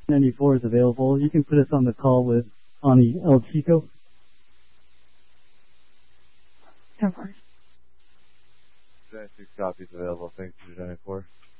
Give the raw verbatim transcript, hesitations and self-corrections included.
ninety-four is available. You can put us on the call with Ani El Chico. Of course. ninety-six copies available. Thanks for ninety-four.